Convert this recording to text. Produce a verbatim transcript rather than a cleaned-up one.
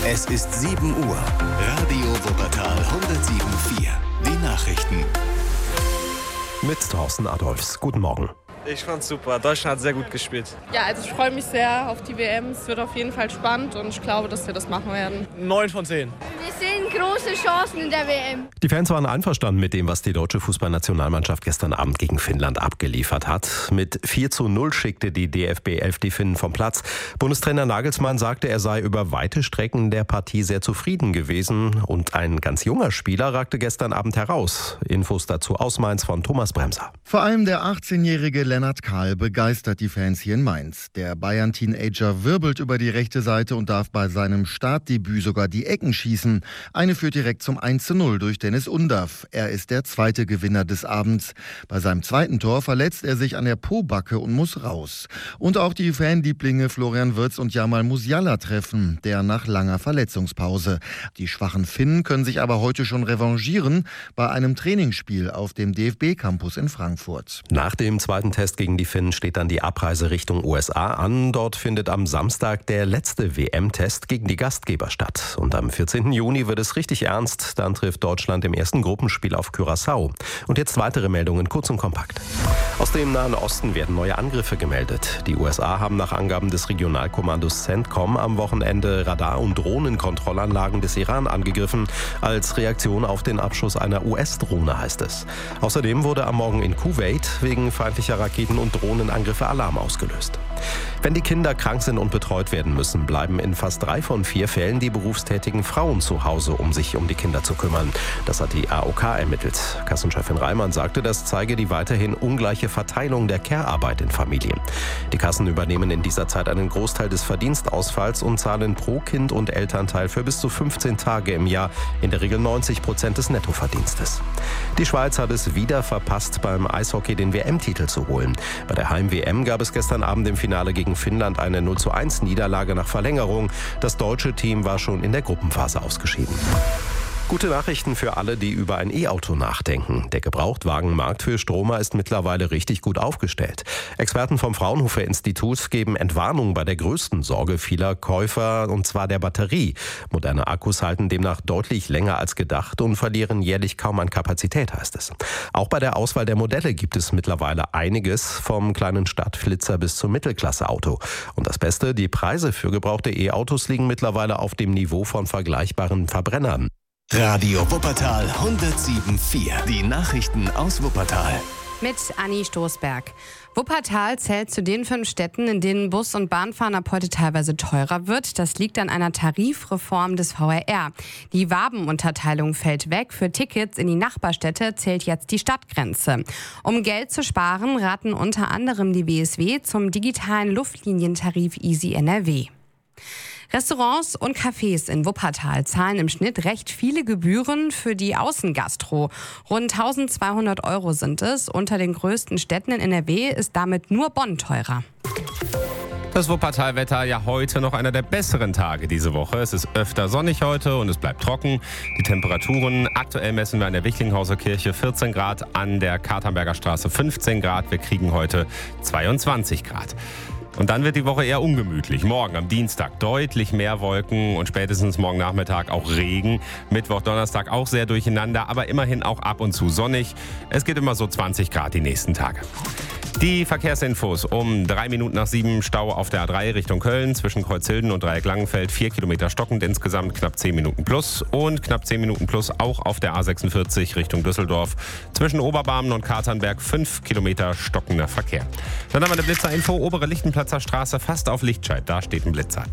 Es ist sieben Uhr. Radio Wuppertal hundertsieben Komma vier. Die Nachrichten. Mit Thorsten Adolfs. Guten Morgen. Ich fand's super. Deutschland hat sehr gut gespielt. Ja, also ich freue mich sehr auf die W M. Es wird auf jeden Fall spannend und ich glaube, dass wir das machen werden. neun von zehn. Wir sehen große Chancen in der W M. Die Fans waren einverstanden mit dem, was die deutsche Fußballnationalmannschaft gestern Abend gegen Finnland abgeliefert hat. Mit vier zu null schickte die D F B elf die Finnen vom Platz. Bundestrainer Nagelsmann sagte, er sei über weite Strecken der Partie sehr zufrieden gewesen. Und ein ganz junger Spieler ragte gestern Abend heraus. Infos dazu aus Mainz von Thomas Bremser. Vor allem der achtzehnjährige Lennart Kahl begeistert die Fans hier in Mainz. Der Bayern-Teenager wirbelt über die rechte Seite und darf bei seinem Startdebüt sogar die Ecken schießen. Eine führt direkt zum eins zu null durch Dennis Undav. Er ist der zweite Gewinner des Abends. Bei seinem zweiten Tor verletzt er sich an der Pobacke und muss raus. Und auch die Fanlieblinge Florian Wirtz und Jamal Musiala treffen, der nach langer Verletzungspause. Die schwachen Finnen können sich aber heute schon revanchieren bei einem Trainingsspiel auf dem D F B-Campus in Frankfurt. Nach dem zweiten Test gegen die Finnen steht dann die Abreise Richtung U S A an. Dort findet am Samstag der letzte W M-Test gegen die Gastgeber statt. Und am vierzehnten Juni wird es richtig ernst. Dann trifft Deutschland im ersten Gruppenspiel auf Curaçao. Und jetzt weitere Meldungen, kurz und kompakt. Aus dem Nahen Osten werden neue Angriffe gemeldet. Die U S A haben nach Angaben des Regionalkommandos CENTCOM am Wochenende Radar- und Drohnenkontrollanlagen des Iran angegriffen. Als Reaktion auf den Abschuss einer U S-Drohne, heißt es. Außerdem wurde am Morgen in Kuwait wegen feindlicher Raketen- und Drohnenangriffe Alarm ausgelöst. Wenn die Kinder krank sind und betreut werden müssen, bleiben in fast drei von vier Fällen die berufstätigen Frauen zu Hause, um sich um die Kinder zu kümmern. Das hat die A O K ermittelt. Kassenchefin Reimann sagte, das zeige die weiterhin ungleiche Verteilung der Care-Arbeit in Familien. Die Kassen übernehmen in dieser Zeit einen Großteil des Verdienstausfalls und zahlen pro Kind und Elternteil für bis zu fünfzehn Tage im Jahr, in der Regel neunzig Prozent des Nettoverdienstes. Die Schweiz hat es wieder verpasst, beim Eishockey den W M-Titel zu holen. Bei der Heim-W M gab es gestern Abend im Finale gegen Finnland eine null zu eins Niederlage nach Verlängerung. Das deutsche Team war schon in der Gruppenphase ausgeschieden. Gute Nachrichten für alle, die über ein E-Auto nachdenken. Der Gebrauchtwagenmarkt für Stromer ist mittlerweile richtig gut aufgestellt. Experten vom Fraunhofer Institut geben Entwarnung bei der größten Sorge vieler Käufer, und zwar der Batterie. Moderne Akkus halten demnach deutlich länger als gedacht und verlieren jährlich kaum an Kapazität, heißt es. Auch bei der Auswahl der Modelle gibt es mittlerweile einiges, vom kleinen Stadtflitzer bis zum Mittelklasse-Auto. Und das Beste, die Preise für gebrauchte E-Autos liegen mittlerweile auf dem Niveau von vergleichbaren Verbrennern. Radio Wuppertal hundertsieben Komma vier. Die Nachrichten aus Wuppertal. Mit Anni Stoßberg. Wuppertal zählt zu den fünf Städten, in denen Bus- und Bahnfahren ab heute teilweise teurer wird. Das liegt an einer Tarifreform des V R R. Die Wabenunterteilung fällt weg. Für Tickets in die Nachbarstädte zählt jetzt die Stadtgrenze. Um Geld zu sparen, raten unter anderem die W S W zum digitalen Luftlinientarif Easy N R W. Restaurants und Cafés in Wuppertal zahlen im Schnitt recht viele Gebühren für die Außengastro. Rund eintausendzweihundert Euro sind es. Unter den größten Städten in N R W ist damit nur Bonn teurer. Das Wuppertal-Wetter, ja heute noch einer der besseren Tage diese Woche. Es ist öfter sonnig heute und es bleibt trocken. Die Temperaturen, aktuell messen wir an der Wichlinghauser Kirche vierzehn Grad, an der Katernberger Straße fünfzehn Grad. Wir kriegen heute zweiundzwanzig Grad. Und dann wird die Woche eher ungemütlich. Morgen am Dienstag deutlich mehr Wolken und spätestens morgen Nachmittag auch Regen. Mittwoch, Donnerstag auch sehr durcheinander, aber immerhin auch ab und zu sonnig. Es geht immer so zwanzig Grad die nächsten Tage. Die Verkehrsinfos um drei Minuten nach sieben. Stau auf der A drei Richtung Köln zwischen Kreuzhilden und Dreieck-Langenfeld. Vier Kilometer stockend insgesamt, knapp zehn Minuten plus. Und knapp zehn Minuten plus auch auf der A sechsundvierzig Richtung Düsseldorf. Zwischen Oberbarmen und Katernberg fünf Kilometer stockender Verkehr. Dann haben wir eine Blitzerinfo. Obere Lichtenplatzer Straße fast auf Lichtscheid. Da steht ein Blitzer.